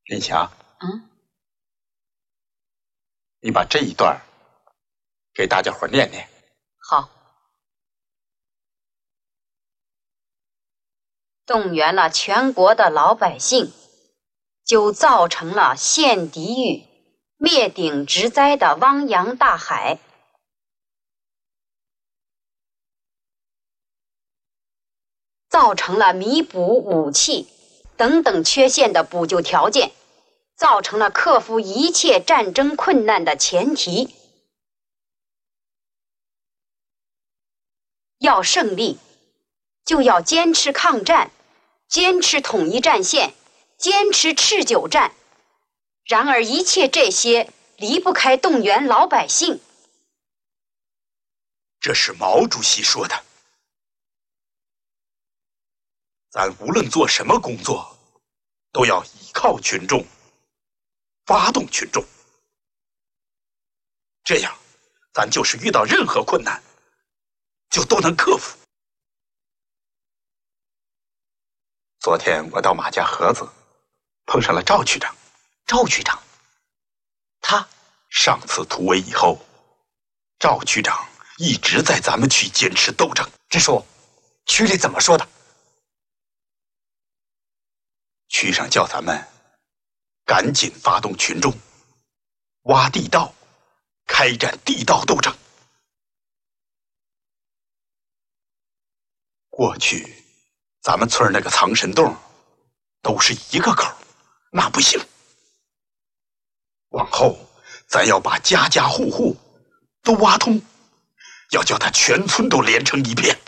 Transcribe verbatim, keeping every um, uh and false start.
林霞， 嗯， 你把这一段给大家伙念念。 好。动员了全国的老百姓，就造成了陷敌狱、灭顶之灾的汪洋大海。造成了弥补武器等等缺陷的补救条件，造成了克服一切战争困难的前提。要胜利，就要坚持抗战，坚持统一战线，坚持持久战。然而一切这些离不开动员老百姓。 这是毛主席说的。咱无论做什么工作，都要依靠群众，发动群众。这样，咱就是遇到任何困难，就都能克服。昨天我到马家河子，碰上了赵区长。 赵区长，他上次突围以后，赵区长一直在咱们区坚持斗争。 支书，区里怎么说的？ 区上叫咱们赶紧发动群众，挖地道，开展地道斗争。过去咱们村那个藏神洞都是一个口，那不行。往后咱要把家家户户都挖通，要叫他全村都连成一片。